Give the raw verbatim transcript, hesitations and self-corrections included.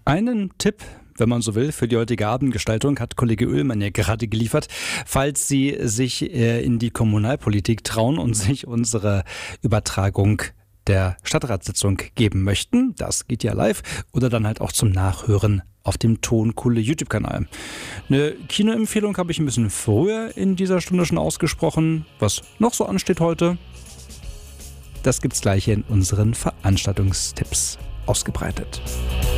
Einen Tipp, wenn man so will, für die heutige Abendgestaltung hat Kollege Oehlmann ja gerade geliefert. Falls Sie sich äh, in die Kommunalpolitik trauen und sich unsere Übertragung der Stadtratssitzung geben möchten, das geht ja live, oder dann halt auch zum Nachhören auf dem Tonkuhle YouTube-Kanal. Eine Kinoempfehlung habe ich ein bisschen früher in dieser Stunde schon ausgesprochen. Was noch so ansteht heute, das gibt's gleich in unseren Veranstaltungstipps ausgebreitet.